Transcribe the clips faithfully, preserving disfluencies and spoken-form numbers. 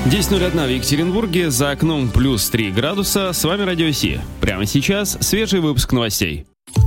десять ноль один в Екатеринбурге, за окном плюс три градуса. С вами Радио Си. Прямо сейчас свежий выпуск новостей.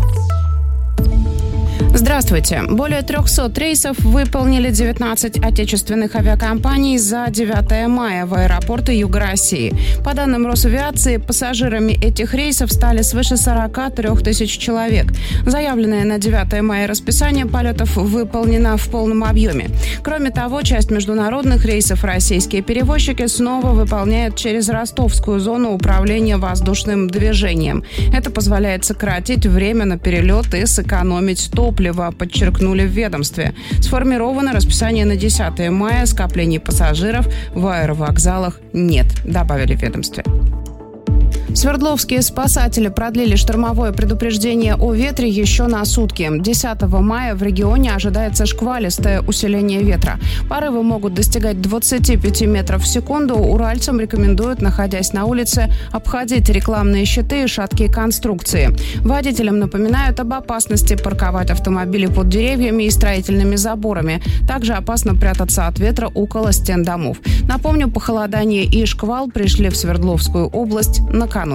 Здравствуйте. Более трехсот рейсов выполнили девятнадцать отечественных авиакомпаний за девятое мая в аэропорты Юга России. По данным Росавиации, пассажирами этих рейсов стали свыше сорок три тысячи человек. Заявленное на девятое мая расписание полетов выполнено в полном объеме. Кроме того, часть международных рейсов российские перевозчики снова выполняют через ростовскую зону управления воздушным движением. Это позволяет сократить время на перелет и сэкономить топливо, подчеркнули в ведомстве. Сформировано расписание на десятое мая, скоплений пассажиров в аэровокзалах нет, добавили в ведомстве. Свердловские спасатели продлили штормовое предупреждение о ветре еще на сутки. десятого мая в регионе ожидается шквалистое усиление ветра. Порывы могут достигать двадцать пять метров в секунду. Уральцам рекомендуют, находясь на улице, обходить рекламные щиты и шаткие конструкции. Водителям напоминают об опасности парковать автомобили под деревьями и строительными заборами. Также опасно прятаться от ветра около стен домов. Напомню, похолодание и шквал пришли в Свердловскую область накануне.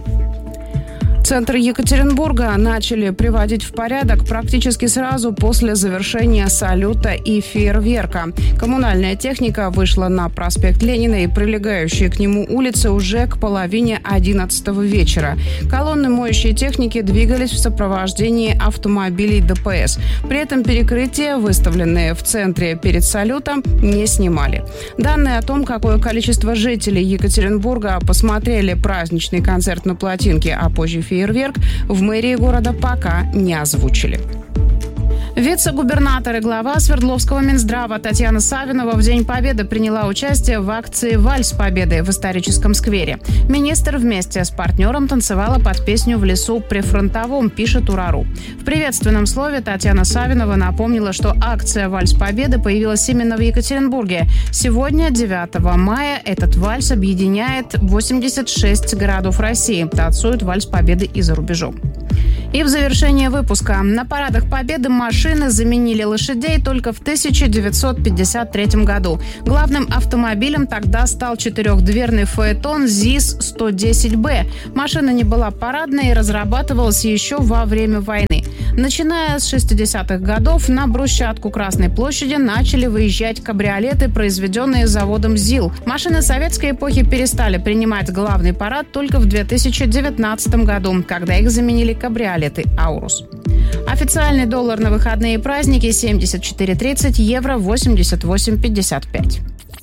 Центр Екатеринбурга начали приводить в порядок практически сразу после завершения салюта и фейерверка. Коммунальная техника вышла на проспект Ленина и прилегающие к нему улицы уже к половине одиннадцатого вечера. Колонны моющей техники двигались в сопровождении автомобилей ДПС. При этом перекрытия, выставленные в центре перед салютом, не снимали. Данные о том, какое количество жителей Екатеринбурга посмотрели праздничный концерт на плотинке, а позже фейерверк, Фейерверк в мэрии города пока не озвучили. Вице-губернатор и глава Свердловского Минздрава Татьяна Савинова в День Победы приняла участие в акции «Вальс Победы» в историческом сквере. Министр вместе с партнером танцевала под песню «В лесу прифронтовом», пишет Урару. В приветственном слове Татьяна Савинова напомнила, что акция «Вальс Победы» появилась именно в Екатеринбурге. Сегодня, девятого мая, этот вальс объединяет восемьдесят шесть городов России. Танцуют «Вальс Победы» и за рубежом. И в завершение выпуска. На парадах Победы машины заменили лошадей только в тысяча девятьсот пятьдесят третьем году. Главным автомобилем тогда стал четырехдверный фаэтон ЗИС сто десять бэ. Машина не была парадной и разрабатывалась еще во время войны. Начиная с шестидесятых годов на брусчатку Красной площади начали выезжать кабриолеты, произведенные заводом ЗИЛ. Машины советской эпохи перестали принимать главный парад только в две тысячи девятнадцатом году, когда их заменили кабриолеты «Аурус». Официальный доллар на выходные и праздники семьдесят четыре тридцать, евро восемьдесят восемь пятьдесят пять.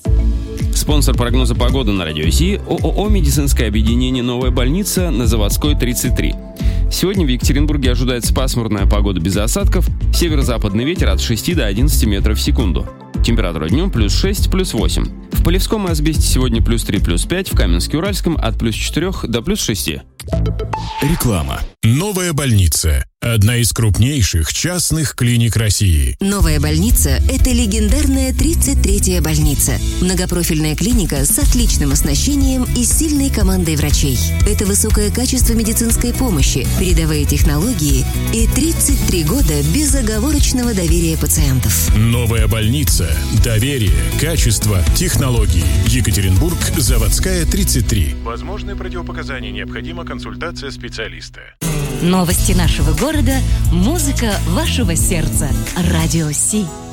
Спонсор прогноза погоды на Радио Си – ООО «Медицинское объединение «Новая больница» на Заводской, тридцать три. Сегодня в Екатеринбурге ожидается пасмурная погода без осадков, северо-западный ветер от шести до одиннадцати метров в секунду. Температура днем плюс шесть, плюс восемь. В Полевском и Асбесте сегодня плюс три, плюс пять, в Каменске-Уральском от плюс четырех до плюс шести. Реклама. Новая больница. Одна из крупнейших частных клиник России. Новая больница – это легендарная тридцать третья больница. Многопрофильная клиника с отличным оснащением и сильной командой врачей. Это высокое качество медицинской помощи, передовые технологии и тридцать три года безоговорочного доверия пациентов. Новая больница. Доверие, качество, технологии. Екатеринбург, Заводская, тридцать три. Возможны противопоказания, необходима консультация специалиста. Новости нашего города, музыка вашего сердца. Радио Си.